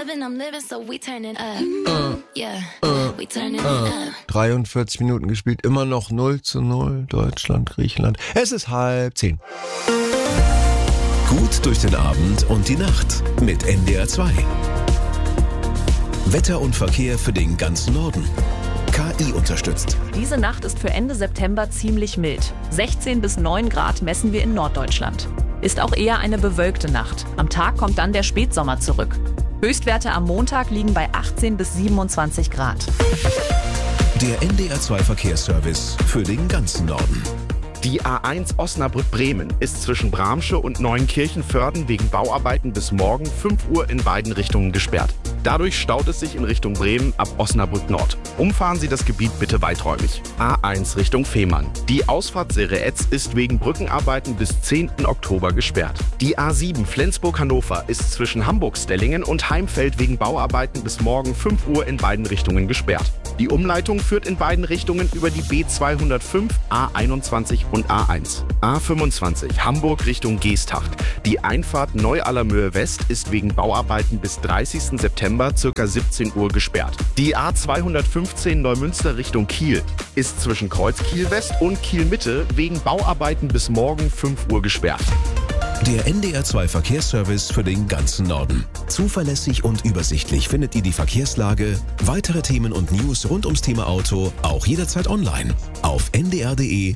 clubbing, I'm living, so we turn it up. Yeah, we turn it up. 43 Minuten gespielt, immer noch 0:0, Deutschland, Griechenland. Es ist 9:30. Gut durch den Abend und die Nacht mit NDR 2. Wetter und Verkehr für den ganzen Norden. KI unterstützt. Diese Nacht ist für Ende September ziemlich mild. 16 bis 9 Grad messen wir in Norddeutschland. Ist auch eher eine bewölkte Nacht. Am Tag kommt dann der Spätsommer zurück. Höchstwerte am Montag liegen bei 18 bis 27 Grad. Der NDR 2 Verkehrsservice für den ganzen Norden. Die A1 Osnabrück-Bremen ist zwischen Bramsche und Neuenkirchen-Vörden wegen Bauarbeiten bis morgen 5 Uhr in beiden Richtungen gesperrt. Dadurch staut es sich in Richtung Bremen ab Osnabrück Nord. Umfahren Sie das Gebiet bitte weiträumig. A1 Richtung Fehmarn. Die Ausfahrt Sereetz ist wegen Brückenarbeiten bis 10. Oktober gesperrt. Die A7 Flensburg-Hannover ist zwischen Hamburg-Stellingen und Heimfeld wegen Bauarbeiten bis morgen 5 Uhr in beiden Richtungen gesperrt. Die Umleitung führt in beiden Richtungen über die B205, A21 und A1. A25 Hamburg Richtung Geesthacht. Die Einfahrt Neu-Allermöhe West ist wegen Bauarbeiten bis 30. September ca. 17 Uhr gesperrt. Die A215 Neumünster Richtung Kiel ist zwischen Kreuzkiel West und Kiel Mitte wegen Bauarbeiten bis morgen 5 Uhr gesperrt. Der NDR 2 Verkehrsservice für den ganzen Norden. Zuverlässig und übersichtlich findet ihr die Verkehrslage, weitere Themen und News rund ums Thema Auto auch jederzeit online auf ndr.de/auto.